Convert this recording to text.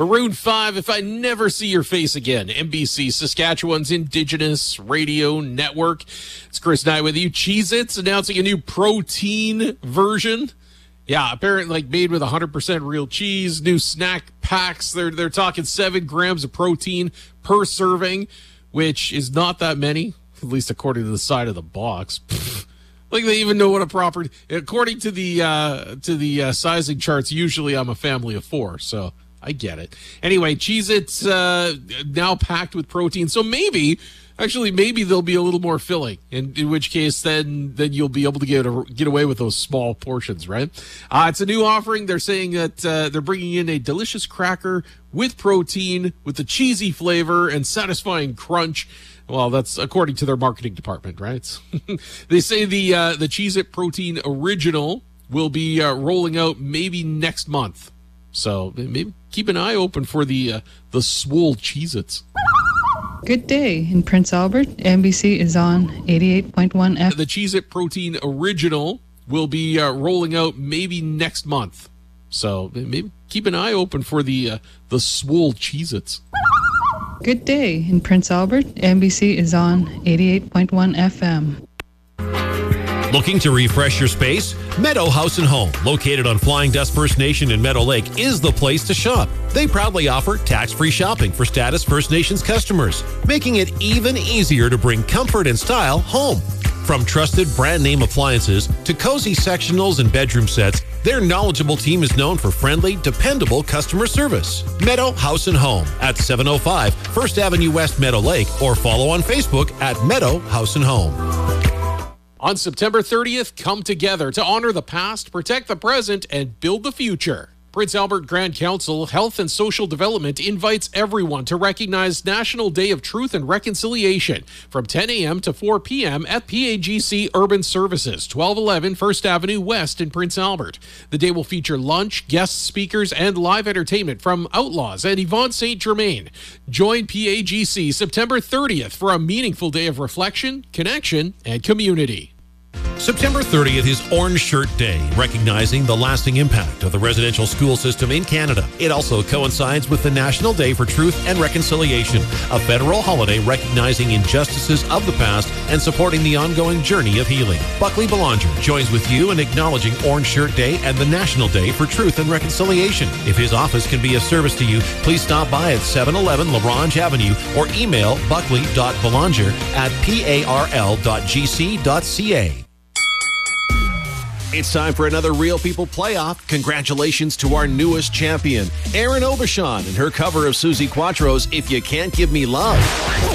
Maroon 5, If I Never See Your Face Again. NBC, Saskatchewan's Indigenous Radio Network. It's Chris Nye with you. Cheez-Its announcing a new protein version. Yeah, apparently made with 100% real cheese. New snack packs. They're talking 7 grams of protein per serving, which is not that many, at least according to the side of the box. They even know what a proper. According to the sizing charts, usually I'm a family of 4, so I get it. Anyway, Cheez-Its now packed with protein, so maybe they'll be a little more filling. In which case, then you'll be able to get away with those small portions, right? It's a new offering. They're saying that they're bringing in a delicious cracker with protein, with the cheesy flavor and satisfying crunch. Well, that's according to their marketing department, right? They say the Cheez-It Protein Original will be rolling out maybe next month. So maybe keep an eye open for the swole Cheez-Its. Good day in Prince Albert. NBC is on 88.1 FM. The Cheez-It Protein Original will be rolling out maybe next month. So maybe keep an eye open for the swole Cheez-Its. Good day in Prince Albert. NBC is on 88.1 FM. Looking to refresh your space? Meadow House and Home, located on Flying Dust First Nation in Meadow Lake, is the place to shop. They proudly offer tax-free shopping for Status First Nations customers, making it even easier to bring comfort and style home. From trusted brand-name appliances to cozy sectionals and bedroom sets, their knowledgeable team is known for friendly, dependable customer service. Meadow House and Home at 705 First Avenue West, Meadow Lake, or follow on Facebook at Meadow House and Home. On September 30th, come together to honor the past, protect the present, and build the future. Prince Albert Grand Council Health and Social Development invites everyone to recognize National Day of Truth and Reconciliation from 10 a.m. to 4 p.m. at PAGC Urban Services, 1211 First Avenue West in Prince Albert. The day will feature lunch, guest speakers, and live entertainment from Outlaws and Yvonne St. Germain. Join PAGC September 30th for a meaningful day of reflection, connection, and community. September 30th is Orange Shirt Day, recognizing the lasting impact of the residential school system in Canada. It also coincides with the National Day for Truth and Reconciliation, a federal holiday recognizing injustices of the past and supporting the ongoing journey of healing. Buckley Belanger joins with you in acknowledging Orange Shirt Day and the National Day for Truth and Reconciliation. If his office can be of service to you, please stop by at 711 LaRange Avenue or email buckley.belanger@parl.gc.ca. It's time for another Real People playoff. Congratulations to our newest champion, Erin Aubuchon, and her cover of Suzi Quatro's If You Can't Give Me Love.